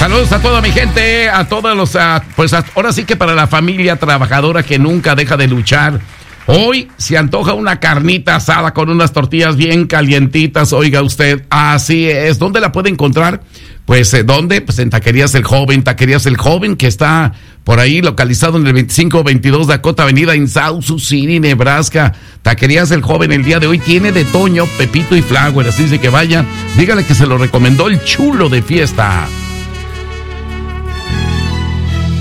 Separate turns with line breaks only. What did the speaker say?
Saludos a toda mi gente, a todos los, ahora sí que para la familia trabajadora que nunca deja de luchar. Hoy se antoja una carnita asada con unas tortillas bien calientitas, oiga usted, así es. ¿Dónde la puede encontrar? Pues, ¿dónde? Pues en Taquerías El Joven, que está por ahí localizado en el 2522 Dakota Avenida en South Sioux City, Nebraska. Taquerías El Joven el día de hoy tiene de Toño, Pepito y Flower, así de que vaya, dígale que se lo recomendó el chulo de fiesta.